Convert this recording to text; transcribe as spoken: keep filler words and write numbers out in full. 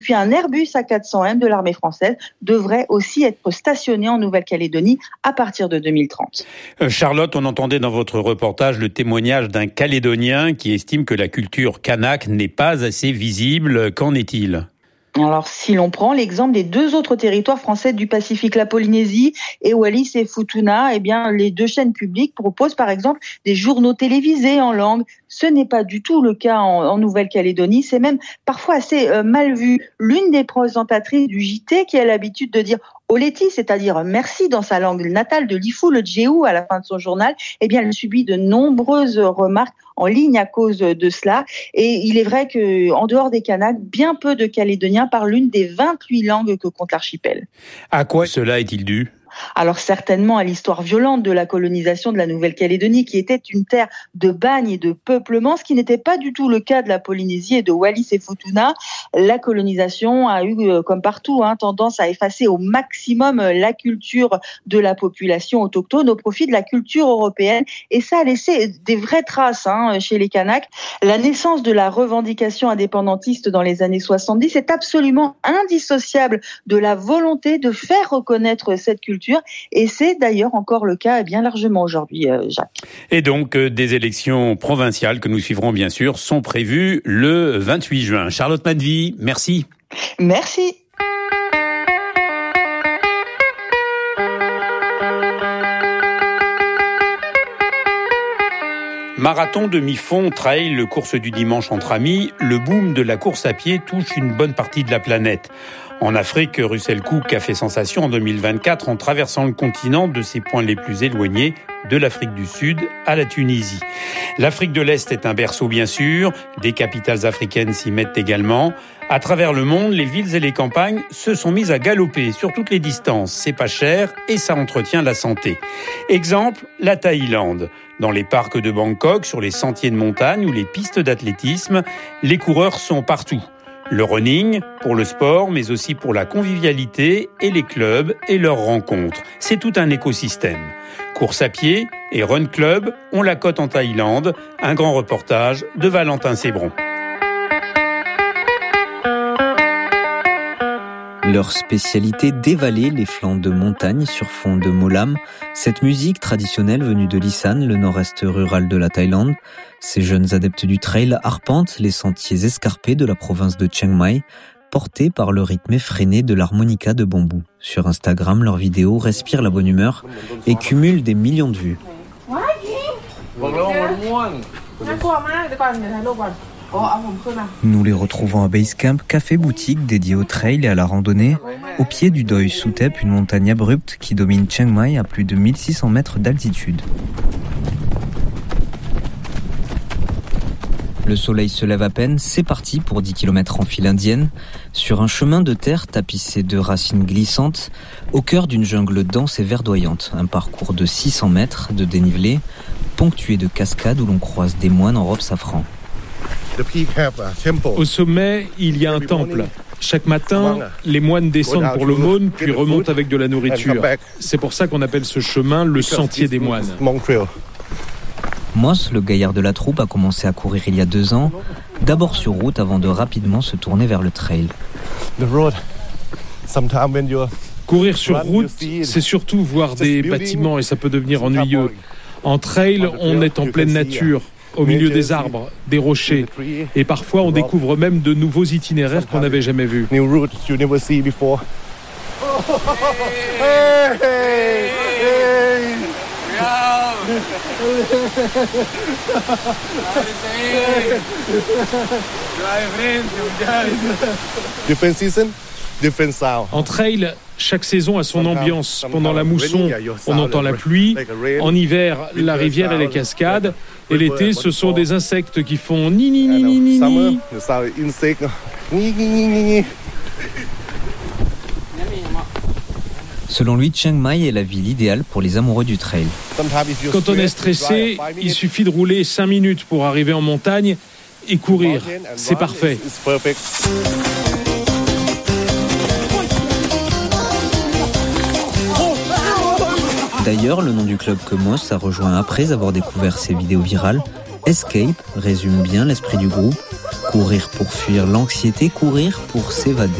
Puis un Airbus A quatre cents M de l'armée française devrait aussi être stationné en Nouvelle-Calédonie à partir de deux mille trente. Euh, Charlotte, on entendait dans votre reportage le témoignage d'un Calédonien qui estime que la culture kanak n'est pas assez visible. Qu'en est-il ? Alors, si l'on prend l'exemple des deux autres territoires français du Pacifique, la Polynésie et Wallis et Futuna, eh bien, les deux chaînes publiques proposent par exemple des journaux télévisés en langue. Ce n'est pas du tout le cas en, en Nouvelle-Calédonie. C'est même parfois assez euh, mal vu. L'une des présentatrices du J T qui a l'habitude de dire Oleti, c'est-à-dire merci dans sa langue natale de Lifou, le Djéou, à la fin de son journal, eh bien, elle subit de nombreuses remarques en ligne à cause de cela. Et il est vrai qu'en dehors des Kanaks, bien peu de Calédoniens parlent l'une des vingt-huit langues que compte l'archipel. À quoi cela est-il dû ? Alors certainement à l'histoire violente de la colonisation de la Nouvelle-Calédonie, qui était une terre de bagne et de peuplement, ce qui n'était pas du tout le cas de la Polynésie et de Wallis et Futuna. La colonisation a eu, comme partout, hein, tendance à effacer au maximum la culture de la population autochtone au profit de la culture européenne, et ça a laissé des vraies traces hein, chez les Kanaks. La naissance de la revendication indépendantiste dans les années soixante-dix est absolument indissociable de la volonté de faire reconnaître cette culture. Et c'est d'ailleurs encore le cas bien largement aujourd'hui, euh, Jacques. Et donc, euh, des élections provinciales que nous suivrons bien sûr sont prévues le vingt-huit juin. Charlotte Madvy, merci. Merci. Marathon, demi-fond, trail, course du dimanche entre amis, le boom de la course à pied touche une bonne partie de la planète. En Afrique, Russell Cook a fait sensation en deux mille vingt-quatre en traversant le continent de ses points les plus éloignés, de l'Afrique du Sud à la Tunisie. L'Afrique de l'Est est un berceau bien sûr, des capitales africaines s'y mettent également. À travers le monde, les villes et les campagnes se sont mises à galoper sur toutes les distances. C'est pas cher et ça entretient la santé. Exemple, la Thaïlande. Dans les parcs de Bangkok, sur les sentiers de montagne ou les pistes d'athlétisme, les coureurs sont partout. Le running, pour le sport, mais aussi pour la convivialité et les clubs et leurs rencontres. C'est tout un écosystème. Course à pied et run club ont la cote en Thaïlande. Un grand reportage de Valentin Sébron. Leur spécialité, dévaler les flancs de montagne sur fond de molam, cette musique traditionnelle venue de l'Isan, le nord-est rural de la Thaïlande. Ces jeunes adeptes du trail arpentent les sentiers escarpés de la province de Chiang Mai, portés par le rythme effréné de l'harmonica de bambou. Sur Instagram, leurs vidéos respirent la bonne humeur et cumulent des millions de vues. Nous les retrouvons à Basecamp, café-boutique dédié au trail et à la randonnée, au pied du Doi Suthep, une montagne abrupte qui domine Chiang Mai à plus de mille six cents mètres d'altitude. Le soleil se lève à peine, c'est parti pour dix kilomètres en file indienne, sur un chemin de terre tapissé de racines glissantes, au cœur d'une jungle dense et verdoyante, un parcours de six cents mètres de dénivelé, ponctué de cascades où l'on croise des moines en robe safran. Au sommet, il y a un temple. Chaque matin, les moines descendent pour l'aumône, puis remontent avec de la nourriture. C'est pour ça qu'on appelle ce chemin le sentier des moines. Moss, le gaillard de la troupe, a commencé à courir il y a deux ans, d'abord sur route avant de rapidement se tourner vers le trail. Courir sur route, c'est surtout voir des bâtiments et ça peut devenir ennuyeux. En trail, on est en pleine nature, au milieu des arbres, des rochers. Et parfois, on découvre même de nouveaux itinéraires qu'on n'avait jamais vus. En trail, chaque saison a son ambiance. Pendant la mousson, on entend la pluie. En hiver, la rivière et les cascades. Et l'été, ce sont des insectes qui font ni ni ni ni ni ni. Selon lui, Chiang Mai est la ville idéale pour les amoureux du trail. Quand on est stressé, il suffit de rouler cinq minutes pour arriver en montagne et courir. C'est parfait. D'ailleurs, le nom du club que Moss a rejoint après avoir découvert ses vidéos virales, Escape, résume bien l'esprit du groupe. Courir pour fuir l'anxiété, courir pour s'évader.